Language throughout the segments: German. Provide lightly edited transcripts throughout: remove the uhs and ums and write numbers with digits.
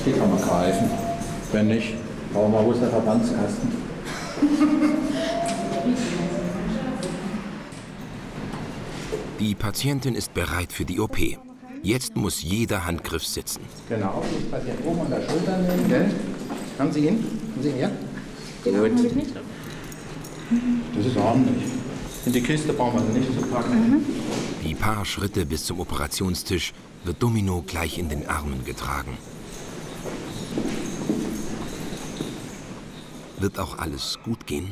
Die kann man greifen. Wenn nicht, brauchen wir bloß einen Verbandskasten. Die Patientin ist bereit für die OP. Jetzt muss jeder Handgriff sitzen. Genau, das Patient oben an der Schulter nehmen, gell? Haben Sie ihn? Haben Sie ihn, ja? Gut. Das ist ordentlich. In die Kiste brauchen wir sie nicht zu packen. Die paar Schritte bis zum Operationstisch wird Domino gleich in den Armen getragen. Wird auch alles gut gehen?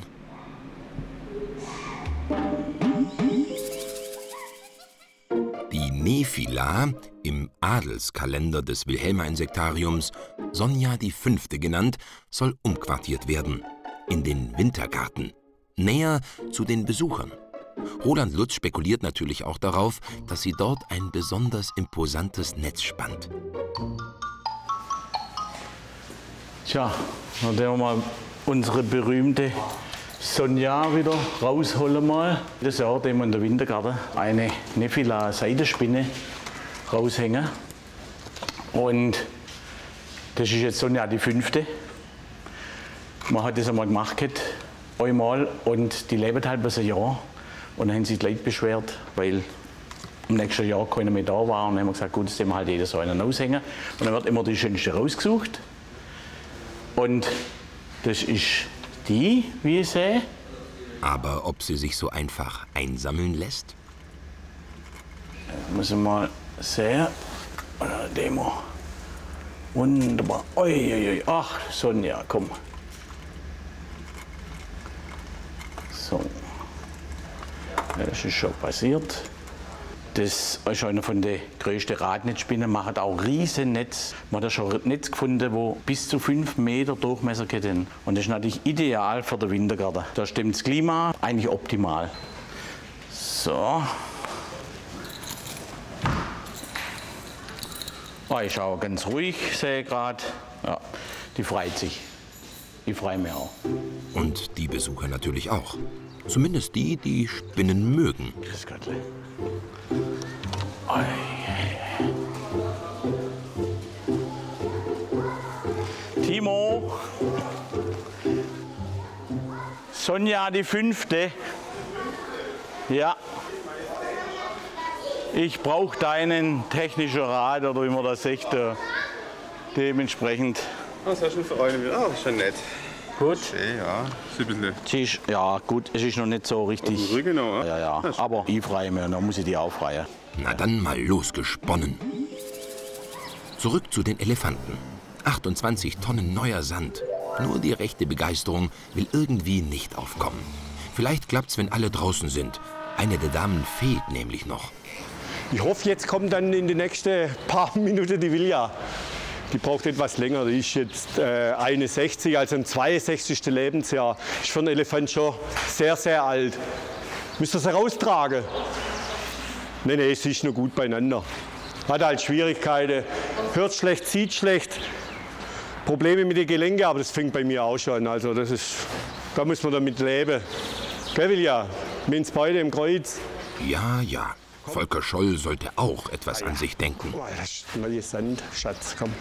Die Nephila, im Adelskalender des Wilhelma-Insektariums, Sonja die Fünfte genannt, soll umquartiert werden. In den Wintergarten. Näher zu den Besuchern. Roland Lutz spekuliert natürlich auch darauf, dass sie dort ein besonders imposantes Netz spannt. Tja, dann werden wir mal unsere berühmte Sonja wieder rausholen mal. Das Jahr, den wir in der Wintergarten eine Nephila-Seidenspinne raushängen. Und das ist jetzt Sonja die Fünfte. Man hat das einmal gemacht, einmal, und die leben halt bis ein Jahr. Und dann haben sich die Leute beschwert, weil im nächsten Jahr keiner mehr da war. Und dann haben wir gesagt, gut, das wir halt jeder so einen aushängen. Und dann wird immer die schönste rausgesucht. Und das ist die, wie ich sehe. Aber ob sie sich so einfach einsammeln lässt? Muss ich mal sehen. Demo. Wunderbar. Uiuiui. Ach, Sonja, komm. So. Das ist schon passiert. Das ist einer von den größten Radnetzspinnen. Man hat auch riesen Netz. Man hat schon ein Netz gefunden, wo bis zu 5 Meter Durchmesser geht. Und das ist natürlich ideal für den Wintergarten. Da stimmt das Klima eigentlich optimal. So. Oh, ich schaue ganz ruhig, sehe gerade. Ja, die freut sich. Ich freue mich auch. Und die Besucher natürlich auch. Zumindest die, die Spinnen mögen. Grüß Gott. Timo. Sonja die Fünfte. Ja. Ich brauche deinen technischen Rat, oder wie man das sagt, dementsprechend. Was hast du für eine wieder? Ah, das ist schon nett. Gut. Okay, ja, ist ein bisschen. Ja, gut, es ist noch nicht so richtig. Auf dem Rücken noch, ja. Aber ich freue mich, dann muss ich die auch freuen. Na dann mal losgesponnen. Zurück zu den Elefanten. 28 Tonnen neuer Sand. Nur die rechte Begeisterung will irgendwie nicht aufkommen. Vielleicht klappt's, wenn alle draußen sind. Eine der Damen fehlt nämlich noch. Ich hoffe, jetzt kommt dann in den nächsten paar Minuten die Vilja. Die braucht etwas länger. Die ist jetzt 61, also im 62. Lebensjahr. Ist für einen Elefant schon sehr, sehr alt. Müsst ihr sie raustragen? Nee, sie ist noch gut beieinander. Hat halt Schwierigkeiten. Hört schlecht, sieht schlecht. Probleme mit den Gelenken, aber das fängt bei mir auch schon an. Also da muss man damit leben. Gell, Vilja? Wir sind beide im Kreuz. Ja. Volker Scholl sollte auch etwas an sich denken. Das ist mal Sand, Schatz, komm.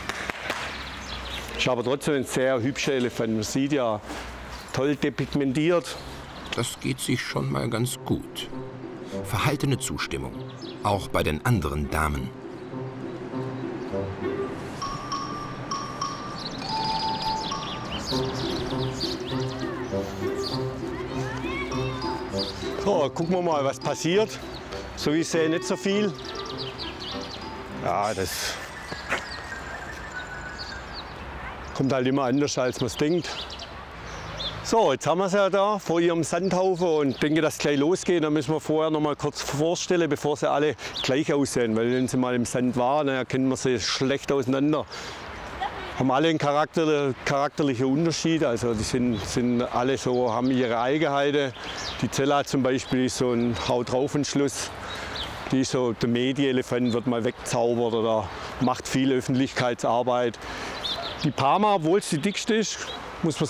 Ist aber trotzdem ein sehr hübscher Elefant. Man sieht ja, toll depigmentiert. Das geht sich schon mal ganz gut. Verhaltene Zustimmung, auch bei den anderen Damen. So, gucken wir mal, was passiert. So wie ich sehe, nicht so viel. Ja, das kommt halt immer anders, als man es denkt. So, jetzt haben wir sie ja da vor ihrem Sandhaufen und denke, dass es gleich losgeht. Da müssen wir vorher noch mal kurz vorstellen, bevor sie alle gleich aussehen. Weil wenn sie mal im Sand waren, dann erkennen wir sie schlecht auseinander. Haben alle einen charakterlichen Unterschied. Also die sind alle so, haben ihre Eigenheiten. Die Zella zum Beispiel ist so ein Haut-drauf-Entschluss. Die ist so, der Medielefant wird mal wegzaubert oder macht viel Öffentlichkeitsarbeit. Die Parma, obwohl es die dickste ist, muss man